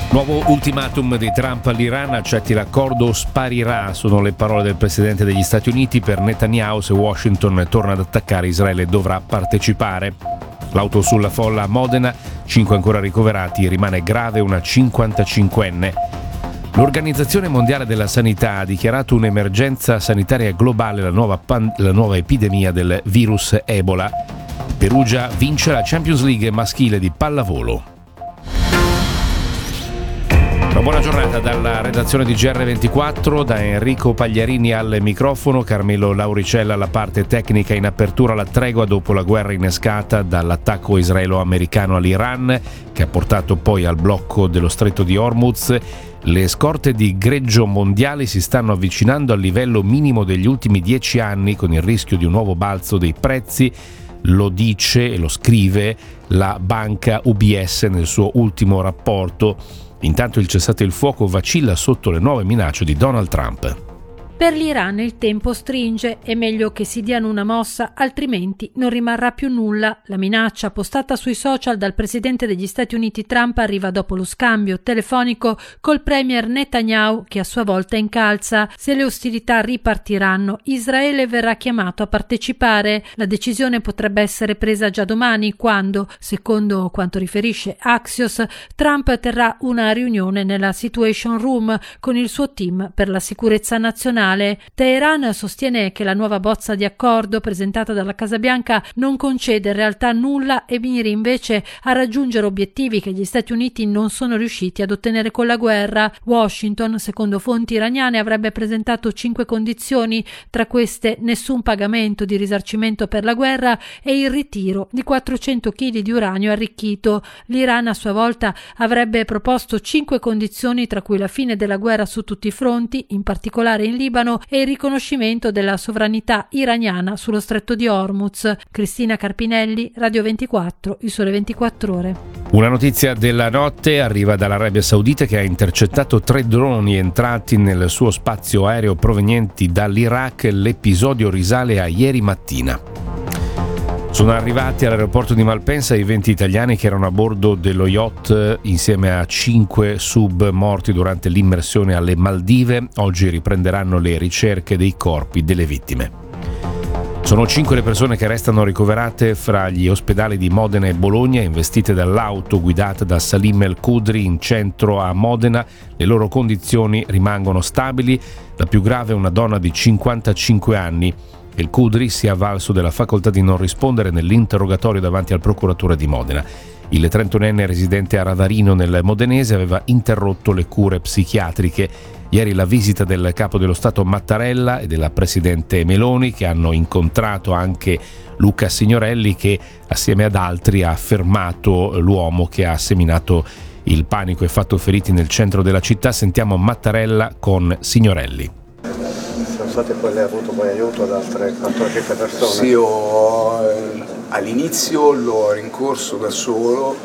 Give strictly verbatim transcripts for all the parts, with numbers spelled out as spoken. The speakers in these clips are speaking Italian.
Nuovo ultimatum di Trump all'Iran, accetti l'accordo o sparirà, sono le parole del presidente degli Stati Uniti. Per Netanyahu, se Washington torna ad attaccare Israele dovrà partecipare. L'auto sulla folla a Modena, cinque ancora ricoverati, rimane grave una cinquantacinquenne. L'Organizzazione Mondiale della Sanità ha dichiarato un'emergenza sanitaria globale, la nuova, pan- la nuova epidemia del virus Ebola. Perugia vince la Champions League maschile di pallavolo. Una buona giornata dalla redazione di G R ventiquattro, da Enrico Pagliarini al microfono, Carmelo Lauricella alla parte tecnica. In apertura la tregua dopo la guerra innescata dall'attacco israelo-americano all'Iran, che ha portato poi al blocco dello stretto di Hormuz. Le scorte di greggio mondiali si stanno avvicinando al livello minimo degli ultimi dieci anni, con il rischio di un nuovo balzo dei prezzi. Lo dice e lo scrive la banca U B S nel suo ultimo rapporto. Intanto il cessate il fuoco vacilla sotto le nuove minacce di Donald Trump. Per l'Iran il tempo stringe, è meglio che si diano una mossa, altrimenti non rimarrà più nulla. La minaccia postata sui social dal presidente degli Stati Uniti Trump arriva dopo lo scambio telefonico col premier Netanyahu, che a sua volta incalza: se le ostilità ripartiranno, Israele verrà chiamato a partecipare. La decisione potrebbe essere presa già domani, quando, secondo quanto riferisce Axios, Trump terrà una riunione nella Situation Room con il suo team per la sicurezza nazionale. Teheran sostiene che la nuova bozza di accordo presentata dalla Casa Bianca non concede in realtà nulla e miri invece a raggiungere obiettivi che gli Stati Uniti non sono riusciti ad ottenere con la guerra. Washington, secondo fonti iraniane, avrebbe presentato cinque condizioni, tra queste nessun pagamento di risarcimento per la guerra e il ritiro di quattrocento chili di uranio arricchito. L'Iran a sua volta avrebbe proposto cinque condizioni, tra cui la fine della guerra su tutti i fronti, in particolare in Libano, e il riconoscimento della sovranità iraniana sullo stretto di Hormuz. Cristina Carpinelli, Radio ventiquattro, Il Sole ventiquattro Ore. Una notizia della notte arriva dall'Arabia Saudita, che ha intercettato tre droni entrati nel suo spazio aereo provenienti dall'Iraq. L'episodio risale a ieri mattina. Sono arrivati all'aeroporto di Malpensa i venti italiani che erano a bordo dello yacht insieme a cinque sub morti durante l'immersione alle Maldive. Oggi riprenderanno le ricerche dei corpi delle vittime. Sono cinque le persone che restano ricoverate fra gli ospedali di Modena e Bologna, investite dall'auto guidata da Salim El Khudri in centro a Modena. Le loro condizioni rimangono stabili. La più grave è una donna di cinquantacinque anni. El Khudri si è avvalso della facoltà di non rispondere nell'interrogatorio davanti al procuratore di Modena. Il trentunenne residente a Ravarino nel Modenese aveva interrotto le cure psichiatriche. Ieri la visita del capo dello Stato Mattarella e della presidente Meloni, che hanno incontrato anche Luca Signorelli, che assieme ad altri ha fermato l'uomo che ha seminato il panico e fatto feriti nel centro della città. Sentiamo Mattarella con Signorelli. E poi lei ha avuto poi aiuto ad altre quattordici persone? Sì, io eh, all'inizio l'ho rincorso da solo,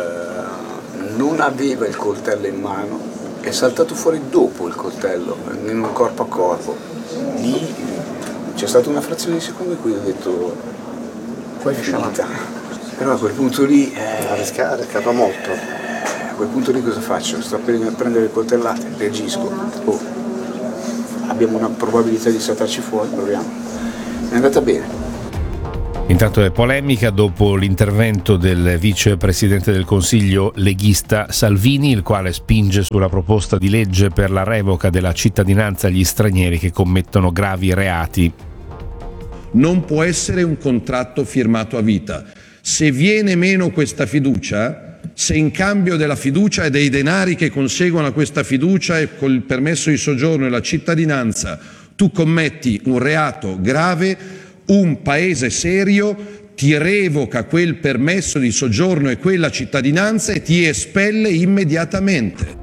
eh, non aveva il coltello in mano, è saltato fuori dopo il coltello, in un corpo a corpo. Lì c'è stata una frazione di secondo in cui ho detto poi è finita. Però a quel punto lì eh, ha rischiato molto. Eh, a quel punto lì cosa faccio? Sto per prendere le coltellate, reagisco. Oh. Abbiamo una probabilità di saltarci fuori, proviamo. È andata bene. Intanto è polemica dopo l'intervento del vicepresidente del Consiglio leghista Salvini, il quale spinge sulla proposta di legge per la revoca della cittadinanza agli stranieri che commettono gravi reati. Non può essere un contratto firmato a vita. Se viene meno questa fiducia, se in cambio della fiducia e dei denari che conseguono a questa fiducia e col permesso di soggiorno e la cittadinanza tu commetti un reato grave, un paese serio ti revoca quel permesso di soggiorno e quella cittadinanza e ti espelle immediatamente.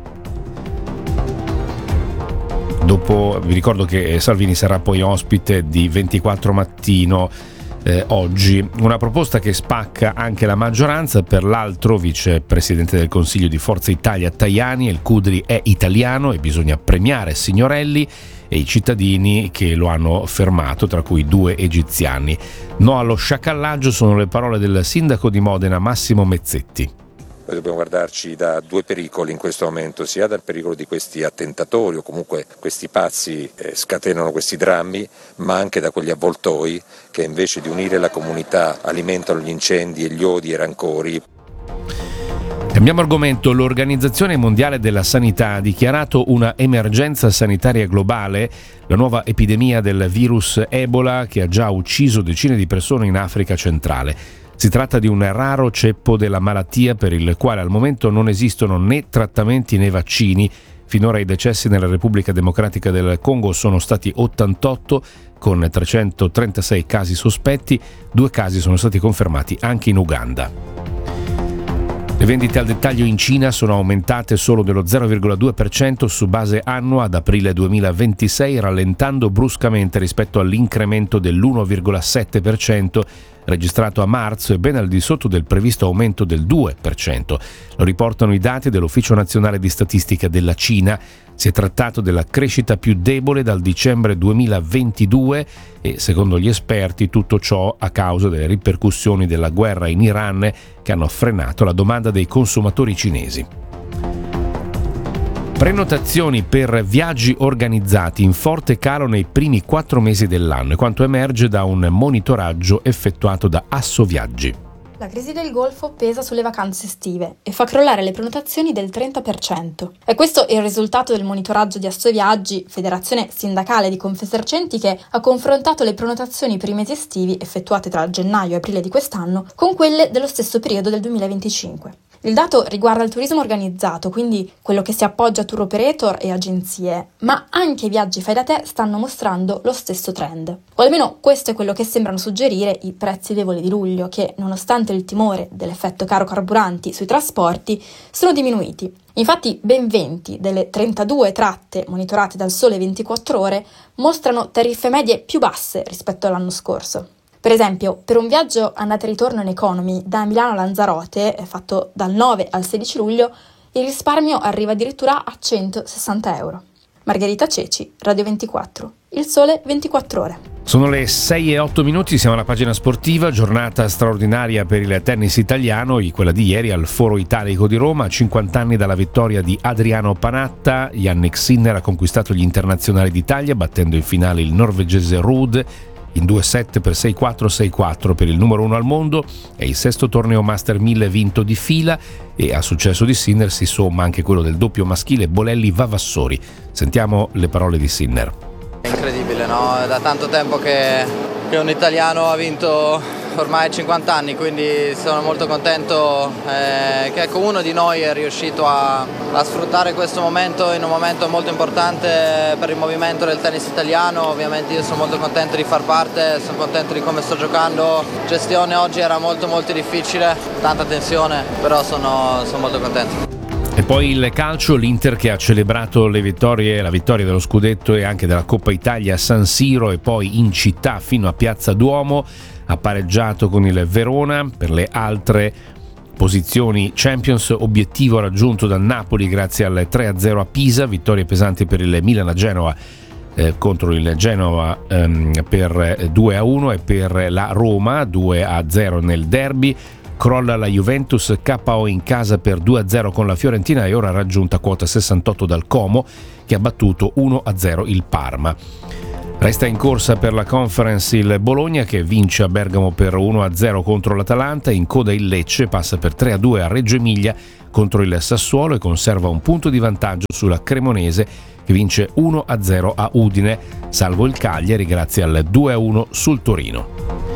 Dopo, vi ricordo che Salvini sarà poi ospite di ventiquattro Mattino Eh, oggi, una proposta che spacca anche la maggioranza. Per l'altro vicepresidente del Consiglio di Forza Italia Tajani, El Khudri è italiano e bisogna premiare Signorelli e i cittadini che lo hanno fermato, tra cui due egiziani. No allo sciacallaggio sono le parole del sindaco di Modena Massimo Mezzetti. Noi dobbiamo guardarci da due pericoli in questo momento, sia dal pericolo di questi attentatori o comunque questi pazzi eh, scatenano questi drammi, ma anche da quegli avvoltoi che invece di unire la comunità alimentano gli incendi e gli odi e i rancori. Cambiamo argomento. L'Organizzazione Mondiale della Sanità ha dichiarato una emergenza sanitaria globale, la nuova epidemia del virus Ebola che ha già ucciso decine di persone in Africa centrale. Si tratta di un raro ceppo della malattia per il quale al momento non esistono né trattamenti né vaccini. Finora i decessi nella Repubblica Democratica del Congo sono stati ottantotto, con trecentotrentasei casi sospetti, due casi sono stati confermati anche in Uganda. Le vendite al dettaglio in Cina sono aumentate solo dello zero virgola due per cento su base annua ad aprile duemilaventisei, rallentando bruscamente rispetto all'incremento dell'uno virgola sette per cento registrato a marzo e ben al di sotto del previsto aumento del due per cento. Lo riportano i dati dell'Ufficio Nazionale di Statistica della Cina. Si è trattato della crescita più debole dal dicembre duemilaventidue e, secondo gli esperti, tutto ciò a causa delle ripercussioni della guerra in Iran che hanno frenato la domanda dei consumatori cinesi. Prenotazioni per viaggi organizzati in forte calo nei primi quattro mesi dell'anno, quanto emerge da un monitoraggio effettuato da Assoviaggi. La crisi del Golfo pesa sulle vacanze estive e fa crollare le prenotazioni del trenta per cento. E questo è il risultato del monitoraggio di Assoviaggi, federazione sindacale di Confesercenti, che ha confrontato le prenotazioni per i mesi estivi effettuate tra gennaio e aprile di quest'anno con quelle dello stesso periodo del duemilaventicinque. Il dato riguarda il turismo organizzato, quindi quello che si appoggia a tour operator e agenzie, ma anche i viaggi fai da te stanno mostrando lo stesso trend. O almeno questo è quello che sembrano suggerire i prezzi dei voli di luglio, che nonostante il timore dell'effetto caro carburanti sui trasporti sono diminuiti. Infatti ben venti delle trentadue tratte monitorate dal Sole ventiquattro Ore mostrano tariffe medie più basse rispetto all'anno scorso. Per esempio, per un viaggio andata e ritorno in economy da Milano a Lanzarote, fatto dal nove al sedici luglio, il risparmio arriva addirittura a centosessanta euro. Margherita Ceci, Radio ventiquattro, Il Sole ventiquattro Ore. Sono le sei e otto minuti, siamo alla pagina sportiva, giornata straordinaria per il tennis italiano, quella di ieri al Foro Italico di Roma, cinquanta anni dalla vittoria di Adriano Panatta. Jannik Sinner ha conquistato gli internazionali d'Italia battendo in finale il norvegese Ruud in due set per sei quattro sei quattro per il numero uno al mondo. È il sesto torneo Master mille vinto di fila e al successo di Sinner si somma anche quello del doppio maschile Bolelli-Vavassori. Sentiamo le parole di Sinner. È incredibile, no? È da tanto tempo che, che un italiano ha vinto ormai cinquanta anni, quindi sono molto contento eh, che ecco, uno di noi è riuscito a, a sfruttare questo momento in un momento molto importante per il movimento del tennis italiano. Ovviamente io sono molto contento di far parte, sono contento di come sto giocando. La gestione oggi era molto molto difficile, tanta tensione, però sono, sono molto contento. E poi il calcio, l'Inter che ha celebrato le vittorie, la vittoria dello scudetto e anche della Coppa Italia a San Siro e poi in città fino a Piazza Duomo. Ha pareggiato con il Verona. Per le altre posizioni Champions, obiettivo raggiunto dal Napoli grazie al tre a zero a Pisa, vittorie pesanti per il Milan a Genova eh, contro il Genova ehm, per due a uno e per la Roma due a zero nel derby. Crolla la Juventus, K O in casa per due a zero con la Fiorentina e ora raggiunta quota sessantotto dal Como che ha battuto uno a zero il Parma. Resta in corsa per la Conference il Bologna che vince a Bergamo per uno a zero contro l'Atalanta, in coda il Lecce, passa per tre a due a Reggio Emilia contro il Sassuolo e conserva un punto di vantaggio sulla Cremonese che vince uno a zero a Udine, salvo il Cagliari grazie al due a uno sul Torino.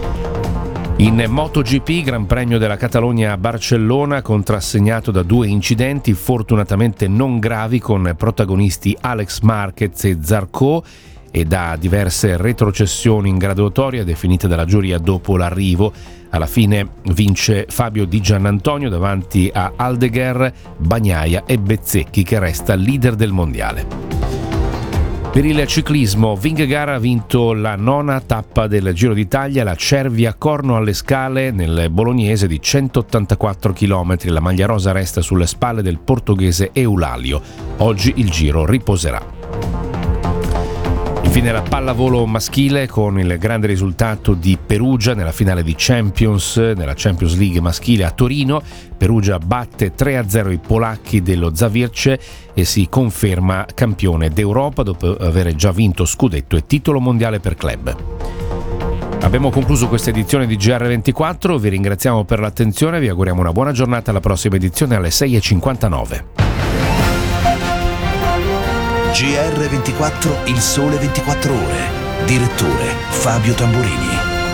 In MotoGP, Gran Premio della Catalogna a Barcellona, contrassegnato da due incidenti fortunatamente non gravi con protagonisti Alex Marquez e Zarco e da diverse retrocessioni in graduatoria definite dalla giuria dopo l'arrivo. Alla fine vince Fabio Di Giannantonio davanti a Aldeguer, Bagnaia e Bezzecchi che resta leader del mondiale. Per il ciclismo, Vingegaard ha vinto la nona tappa del Giro d'Italia, la Cervia-Corno alle Scale nel bolognese di centottantaquattro chilometri. La maglia rosa resta sulle spalle del portoghese Eulalio. Oggi il Giro riposerà. Infine la pallavolo maschile con il grande risultato di Perugia nella finale di Champions, nella Champions League maschile a Torino. Perugia batte tre a zero i polacchi dello Zawiercie e si conferma campione d'Europa dopo aver già vinto scudetto e titolo mondiale per club. Abbiamo concluso questa edizione di G R ventiquattro, vi ringraziamo per l'attenzione, vi auguriamo una buona giornata, alla prossima edizione alle sei e cinquantanove. G R ventiquattro, il sole ventiquattro ore. Direttore Fabio Tamburini.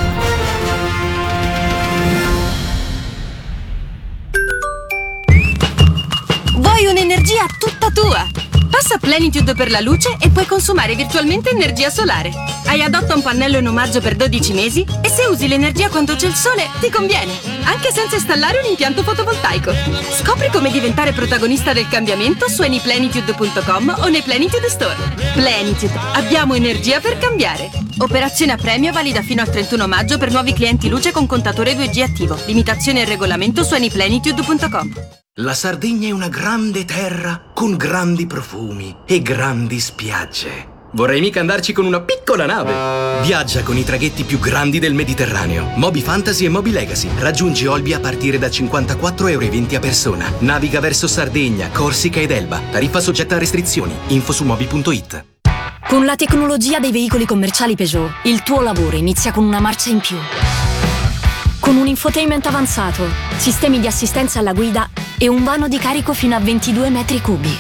Vuoi un'energia tutta tua? Passa a Plenitude per la luce e puoi consumare virtualmente energia solare. Hai adotta un pannello in omaggio per dodici mesi e se usi l'energia quando c'è il sole ti conviene, anche senza installare un impianto fotovoltaico. Scopri come diventare protagonista del cambiamento su any plenitude punto com o nei Plenitude Store. Plenitude, abbiamo energia per cambiare. Operazione a premio valida fino al trentuno maggio per nuovi clienti luce con contatore due G attivo. Limitazione e regolamento su any plenitude punto com. La Sardegna è una grande terra con grandi profumi e grandi spiagge. Vorrei mica andarci con una piccola nave. Viaggia con i traghetti più grandi del Mediterraneo. Moby Fantasy e Moby Legacy. Raggiungi Olbia a partire da cinquantaquattro euro e venti a persona. Naviga verso Sardegna, Corsica ed Elba. Tariffa soggetta a restrizioni. Info su moby punto it. Con la tecnologia dei veicoli commerciali Peugeot, il tuo lavoro inizia con una marcia in più. Con un infotainment avanzato, sistemi di assistenza alla guida e un vano di carico fino a ventidue metri cubi.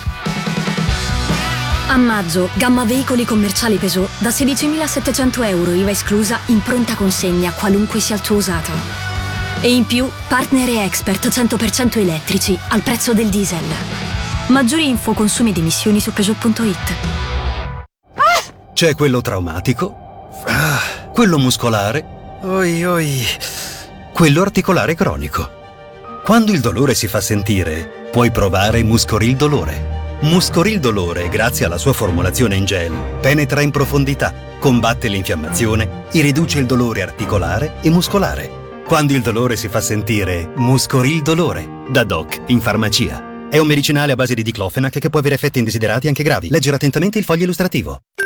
A maggio, gamma veicoli commerciali Peugeot da sedicimilasettecento euro I V A esclusa in pronta consegna, qualunque sia il tuo usato. E in più, partner e expert cento per cento elettrici al prezzo del diesel. Maggiori info, consumi ed emissioni su Peugeot punto it. C'è quello traumatico, ah, quello muscolare, oi oi, quello articolare cronico. Quando il dolore si fa sentire, puoi provare Muscoril Dolore. Muscoril Dolore, grazie alla sua formulazione in gel, penetra in profondità, combatte l'infiammazione e riduce il dolore articolare e muscolare. Quando il dolore si fa sentire, Muscoril Dolore, da Doc in farmacia. È un medicinale a base di diclofenac che può avere effetti indesiderati anche gravi. Leggere attentamente il foglio illustrativo.